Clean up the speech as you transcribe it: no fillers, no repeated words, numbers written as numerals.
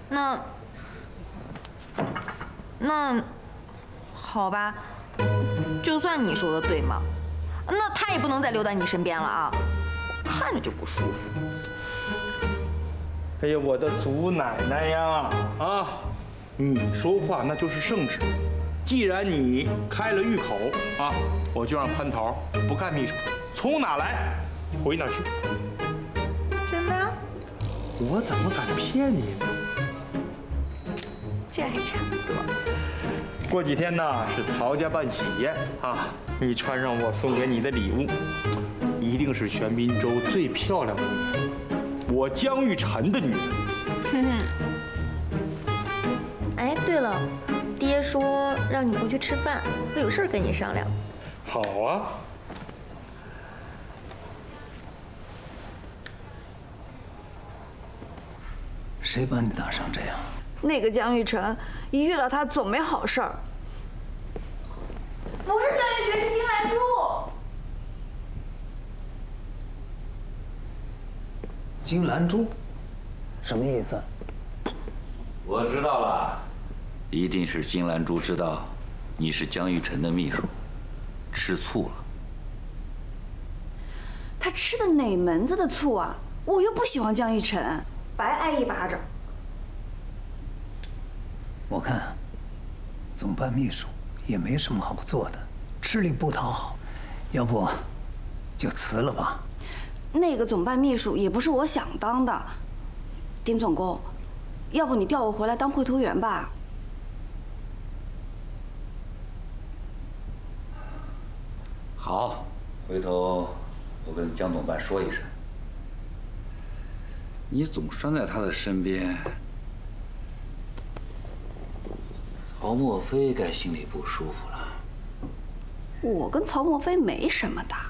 那好吧，就算你说的对嘛，那他也不能再留在你身边了啊，看着就不舒服。 哎呀，我的祖奶奶呀！啊，你说话那就是圣旨。既然你开了玉口啊，我就让蟠桃不干秘书，从哪来回哪去。 真的？ 我怎么敢骗你呢？ 这还差不多。 过几天呢是曹家办喜宴啊，你穿上我送给你的礼物，一定是全滨州最漂亮的女人，我江玉婵的女人。 哼哼。哎，对了，爹说让你回去吃饭，我有事跟你商量。 好啊。 谁把你打成这样？ 那个江玉婵，一遇到他总没好事儿。 不是江玉婵，是金兰珠。 金兰珠，什么意思？ 我知道了，一定是金兰珠知道你是江玉婵的秘书，吃醋了。 他吃的哪门子的醋啊？我又不喜欢江玉婵，白挨一巴掌。 我看，总办秘书也没什么好做的，吃力不讨好，要不就辞了吧。 那个总办秘书也不是我想当的，丁总工，要不你调我回来当绘图员吧？ 好，回头我跟江总办说一声。你总拴在他的身边，曹墨菲该心里不舒服了。 我跟曹墨菲没什么的。